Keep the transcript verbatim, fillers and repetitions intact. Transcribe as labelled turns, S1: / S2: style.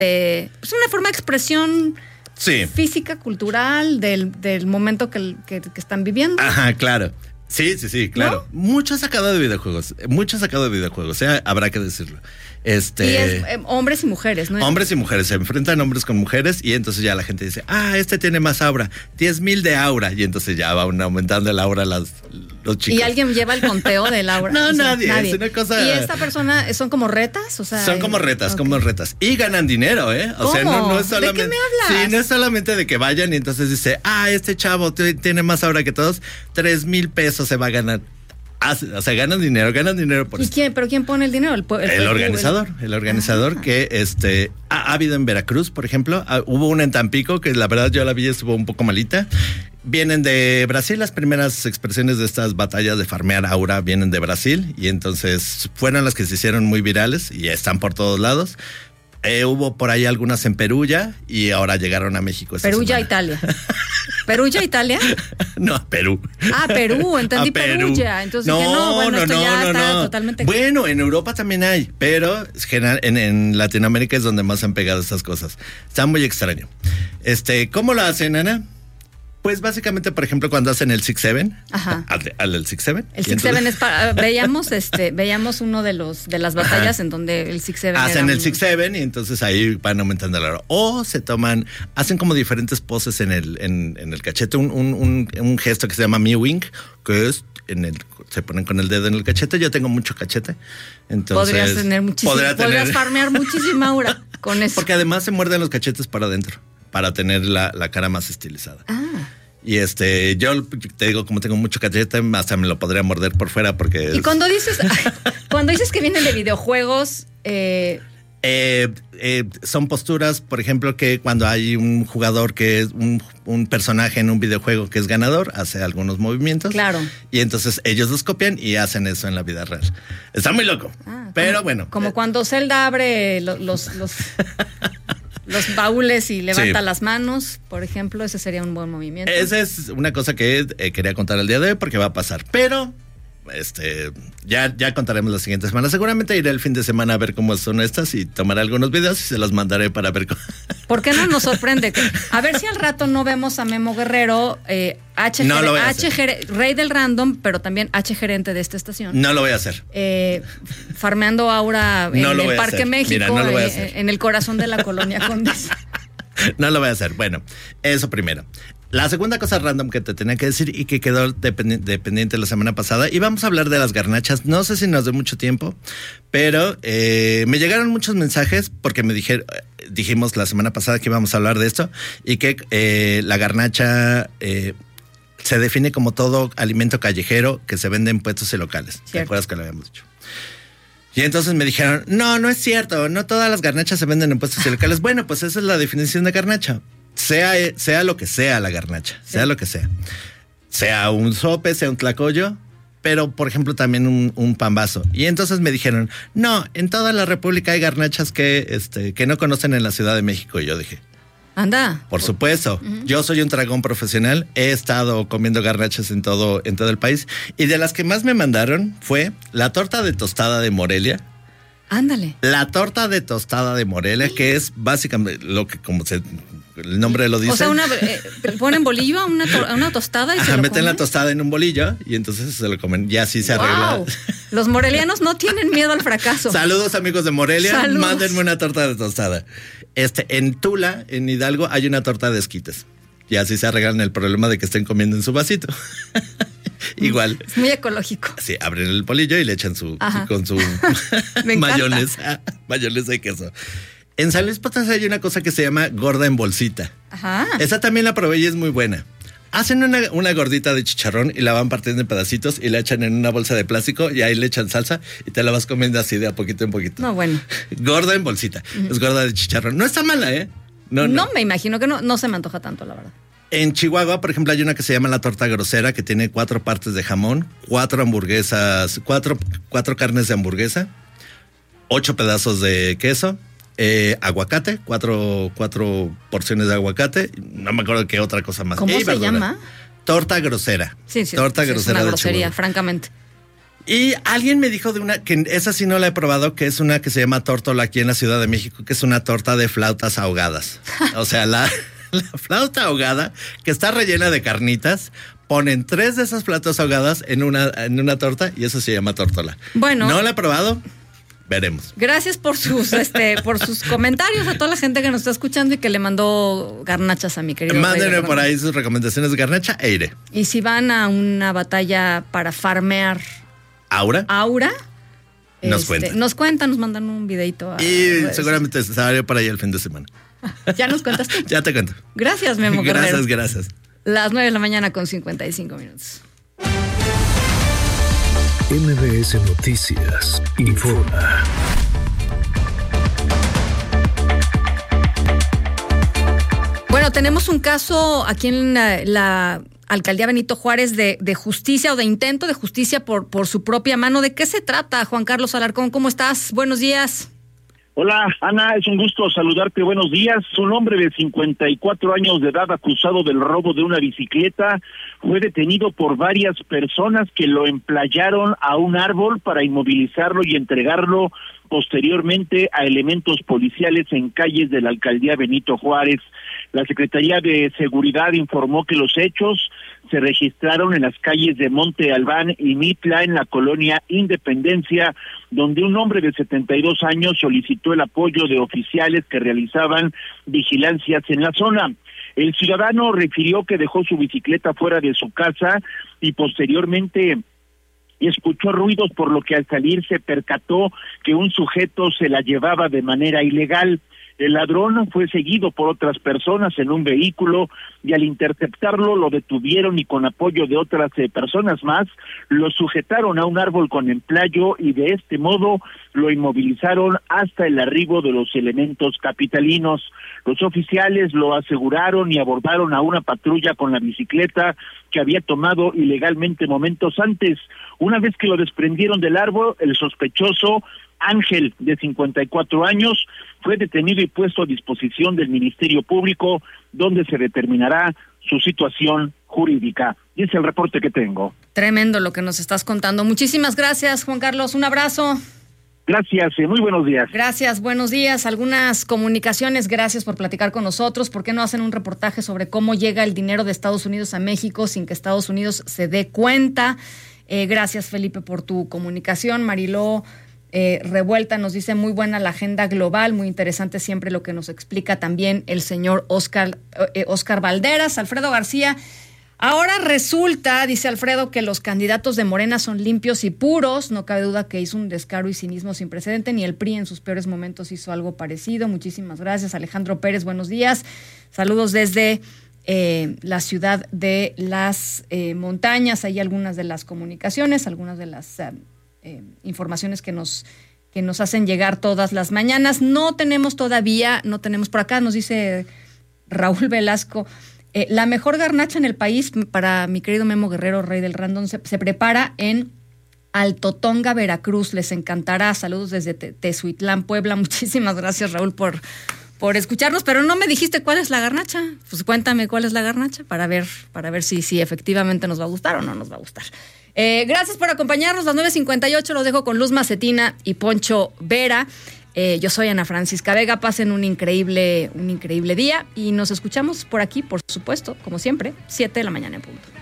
S1: eh, pues una forma de expresión
S2: sí.
S1: física, cultural, del, del momento que, que, que están viviendo.
S2: Ajá, claro. Sí, sí, sí, claro. ¿No? Mucho sacado de videojuegos, mucho sacado de videojuegos, ¿eh? Habrá que decirlo. Este,
S1: y es eh, hombres y mujeres, ¿no?
S2: Hombres y mujeres, se enfrentan hombres con mujeres y entonces ya la gente dice, ah, este tiene más aura, diez mil de aura, y entonces ya van aumentando el aura las, los chicos.
S1: ¿Y alguien lleva el conteo del aura?
S2: No,
S1: o sea,
S2: nadie, nadie, es una cosa...
S1: ¿Y esta persona son como retas? O sea,
S2: son como retas, okay. como retas. Y ganan dinero, ¿eh? O
S1: ¿Cómo?
S2: sea, no, no es solamente...
S1: ¿De qué me hablas?
S2: Sí, no es solamente de que vayan y entonces dice, ah, este chavo t- tiene más aura que todos, tres mil pesos se va a ganar. O sea, ganan dinero, ganan dinero por
S1: ¿Y
S2: esto.
S1: quién? ¿Pero quién pone el dinero? El,
S2: el, el organizador, el organizador ah. que este ha, ha habido en Veracruz, por ejemplo. Ha, hubo una en Tampico, que la verdad yo la vi, estuvo un poco malita. Vienen de Brasil, las primeras expresiones de estas batallas de farmear aura vienen de Brasil. Y entonces fueron las que se hicieron muy virales y están por todos lados. Eh, hubo por ahí algunas en Perú ya y ahora llegaron a México.
S1: Perú ya Italia. ¿Perú ya Italia?
S2: No, Perú.
S1: Ah, Perú, entendí
S2: a Perú.
S1: Perú ya. Entonces
S2: no,
S1: dije, no, bueno,
S2: no,
S1: esto
S2: no,
S1: ya
S2: no,
S1: está
S2: no.
S1: totalmente...
S2: Bueno, en Europa también hay, pero en, en Latinoamérica es donde más han pegado estas cosas. Está muy extraño. Este, ¿cómo lo hacen, Ana? Pues básicamente, por ejemplo, cuando hacen el Six Seven,
S1: Ajá.
S2: al, al, al Six Seven.
S1: El Six Seven es para, veíamos, este, veíamos uno de los de las batallas Ajá. en donde el Six Seven
S2: hacen
S1: era
S2: el
S1: un...
S2: Six Seven y entonces ahí van aumentando la hora. O se toman, hacen como diferentes poses en el, en, en el cachete, un, un, un, un gesto que se llama mewing, que es en el, se ponen con el dedo en el cachete. Yo tengo mucho cachete, entonces
S1: podrías tener muchísimo, podría podrías tener... farmear muchísima aura con eso.
S2: Porque además se muerden los cachetes para adentro, para tener la, la cara más estilizada.
S1: Ah.
S2: Y este, yo te digo, como tengo mucho cachete, hasta me lo podría morder por fuera porque...
S1: Y
S2: es...
S1: cuando dices, cuando dices que vienen de videojuegos... Eh...
S2: Eh, eh, son posturas, por ejemplo, que cuando hay un jugador que es un, un personaje en un videojuego que es ganador, hace algunos movimientos.
S1: Claro.
S2: Y entonces ellos los copian y hacen eso en la vida real. Está muy loco. Ah, pero
S1: como,
S2: bueno.
S1: Como
S2: eh.
S1: cuando Zelda abre los... los, los... los baúles y levanta sí. las manos, por ejemplo, ese sería un buen movimiento.
S2: Esa es una cosa que eh, quería contar el día de hoy porque va a pasar, pero este ya, ya contaremos la siguiente semana. Seguramente iré el fin de semana a ver cómo son estas y tomaré algunos videos y se los mandaré para ver cómo...
S1: ¿Por qué no nos sorprende? A ver si al rato no vemos a Memo Guerrero, eh, H,
S2: no
S1: ger- H ger- rey del random, pero también H gerente de esta estación.
S2: No lo voy a hacer.
S1: Eh, farmeando aura en
S2: no
S1: el Parque México,
S2: Mira, no lo voy a
S1: eh,
S2: hacer.
S1: en el corazón de la colonia Condesa.
S2: No lo voy a hacer. Bueno, eso primero. La segunda cosa random que te tenía que decir y que quedó dependiente la semana pasada, y vamos a hablar de las garnachas. No sé si nos dé mucho tiempo, pero eh, me llegaron muchos mensajes porque me dijeron, dijimos la semana pasada que íbamos a hablar de esto y que eh, la garnacha eh, se define como todo alimento callejero que se vende en puestos y locales.
S1: Cierto.
S2: ¿Te acuerdas que lo habíamos dicho? Y entonces me dijeron, no, no es cierto, no todas las garnachas se venden en puestos y locales. Bueno, pues esa es la definición de garnacha. Sea, sea lo que sea la garnacha, sí. sea lo que sea. Sea un sope, sea un tlacoyo, pero por ejemplo también un, un pambazo. Y entonces me dijeron, no, en toda la República hay garnachas que, este, que no conocen en la Ciudad de México. Y yo dije,
S1: anda.
S2: Por supuesto, uh-huh. Yo soy un dragón profesional, he estado comiendo garnachas en todo, en todo el país. Y de las que más me mandaron fue la torta de tostada de Morelia.
S1: Ándale.
S2: La torta de tostada de Morelia, ¿sí? Que es básicamente lo que como se... El nombre lo dice.
S1: O sea, una, eh, ponen bolillo a una, to, a una tostada y
S2: Ajá,
S1: se lo
S2: meten
S1: comen.
S2: La tostada en un bolillo y entonces se lo comen. Y así se
S1: wow.
S2: arregla.
S1: Los morelianos no tienen miedo al fracaso.
S2: Saludos, amigos de Morelia.
S1: Saludos.
S2: Mándenme una torta de tostada. Este, en Tula, en Hidalgo, hay una torta de esquites. Y así se arreglan el problema de que estén comiendo en su vasito. Igual.
S1: Es muy ecológico.
S2: Sí, abren el bolillo y le echan su, su con su mayonesa, mayonesa y queso. En San Luis Potosí hay una cosa que se llama gorda en bolsita.
S1: Ajá.
S2: Esa también la probé y es muy buena. Hacen una, una gordita de chicharrón y la van partiendo en pedacitos y la echan en una bolsa de plástico y ahí le echan salsa y te la vas comiendo así de a poquito en poquito.
S1: No, bueno.
S2: Gorda en bolsita. Uh-huh. Es gorda de chicharrón. No está mala, ¿eh?
S1: No, no. no me imagino que no, no se me antoja tanto, la verdad.
S2: En Chihuahua, por ejemplo, hay una que se llama la torta grosera, que tiene cuatro partes de jamón, cuatro hamburguesas, cuatro, cuatro carnes de hamburguesa, ocho pedazos de queso, eh, aguacate, cuatro, cuatro porciones de aguacate, no me acuerdo qué otra cosa más.
S1: ¿Cómo se llama?
S2: Torta grosera.
S1: Sí, sí.
S2: Torta
S1: sí,
S2: grosera
S1: es una
S2: de
S1: grosería,
S2: Chihuahua.
S1: francamente.
S2: Y alguien me dijo de una, que esa sí no la he probado, que es una que se llama tórtola aquí en la Ciudad de México, que es una torta de flautas ahogadas. O sea, la, la flauta ahogada, que está rellena de carnitas, ponen tres de esas flautas ahogadas en una, en una torta y eso se llama tórtola.
S1: Bueno.
S2: No la he probado. Veremos.
S1: Gracias por sus este por sus comentarios a toda la gente que nos está escuchando y que le mandó garnachas a mi querido.
S2: Mándenme por ahí sus recomendaciones de garnacha e iré.
S1: Y si van a una batalla para farmear
S2: Aura,
S1: Aura
S2: nos
S1: este,
S2: cuentan.
S1: Nos cuentan, nos mandan un videito. A,
S2: y
S1: a
S2: seguramente estaré por ahí el fin de semana.
S1: ¿Ya nos cuentas tú?
S2: Ya te cuento.
S1: Gracias, Memo Guerrero.
S2: Gracias, gracias.
S1: Las nueve de la mañana con cincuenta y cinco minutos.
S3: M B S Noticias informa.
S1: Bueno, tenemos un caso aquí en la, la Alcaldía Benito Juárez de, de justicia o de intento de justicia por, por su propia mano. ¿De qué se trata, Juan Carlos Alarcón? ¿Cómo estás? Buenos días.
S4: Hola, Ana, es un gusto saludarte, buenos días. Un hombre de cincuenta y cuatro años de edad acusado del robo de una bicicleta fue detenido por varias personas que lo emplayaron a un árbol para inmovilizarlo y entregarlo posteriormente a elementos policiales en calles de la Alcaldía Benito Juárez. La Secretaría de Seguridad informó que los hechos se registraron en las calles de Monte Albán y Mitla, en la colonia Independencia, donde un hombre de setenta y dos años solicitó el apoyo de oficiales que realizaban vigilancias en la zona. El ciudadano refirió que dejó su bicicleta fuera de su casa y posteriormente escuchó ruidos, por lo que al salir se percató que un sujeto se la llevaba de manera ilegal. El ladrón fue seguido por otras personas en un vehículo y al interceptarlo lo detuvieron y con apoyo de otras eh, personas más lo sujetaron a un árbol con emplayo y de este modo lo inmovilizaron hasta el arribo de los elementos capitalinos. Los oficiales lo aseguraron y abordaron a una patrulla con la bicicleta que había tomado ilegalmente momentos antes. Una vez que lo desprendieron del árbol, el sospechoso Ángel, de cincuenta y cuatro años, fue detenido y puesto a disposición del Ministerio Público, donde se determinará su situación jurídica. Y es el reporte que tengo.
S1: Tremendo lo que nos estás contando. Muchísimas gracias, Juan Carlos. Un abrazo.
S4: Gracias, eh, muy buenos días.
S1: Gracias, buenos días. Algunas comunicaciones, gracias por platicar con nosotros. ¿Por qué no hacen un reportaje sobre cómo llega el dinero de Estados Unidos a México sin que Estados Unidos se dé cuenta? Eh, gracias, Felipe, por tu comunicación. Mariló Eh, Revuelta nos dice, muy buena la agenda global, muy interesante siempre lo que nos explica también el señor Oscar, eh, Oscar Valderas. Alfredo García, ahora resulta, dice Alfredo, que los candidatos de Morena son limpios y puros, no cabe duda que hizo un descaro y cinismo sin precedente, ni el P R I en sus peores momentos hizo algo parecido. Muchísimas gracias. Alejandro Pérez, buenos días, saludos desde eh, la ciudad de las eh, montañas. Hay algunas de las comunicaciones, algunas de las eh, Eh, informaciones que nos que nos hacen llegar todas las mañanas. No tenemos todavía, no tenemos por acá, nos dice Raúl Velasco, eh, la mejor garnacha en el país para mi querido Memo Guerrero, rey del random, se, se prepara en Altotonga, Veracruz. Les encantará. Saludos desde Te- Tezuitlán, Puebla. Muchísimas gracias, Raúl, por por escucharnos, pero no me dijiste cuál es la garnacha. Pues cuéntame cuál es la garnacha para ver para ver si, si efectivamente nos va a gustar o no nos va a gustar. Eh, gracias por acompañarnos. Las nueve cincuenta y ocho los dejo con Luz Macetina y Poncho Vera. Eh, yo soy Ana Francisca Vega. Pasen un increíble, un increíble día y nos escuchamos por aquí, por supuesto, como siempre, siete de la mañana en punto.